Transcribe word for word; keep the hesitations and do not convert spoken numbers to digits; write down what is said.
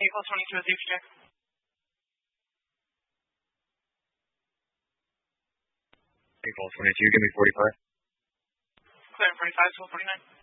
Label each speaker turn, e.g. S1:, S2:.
S1: vehicle twenty-two with you, check.
S2: Vehicle twenty-two, give me forty-five.
S1: Clear forty-five, twelve forty-nine.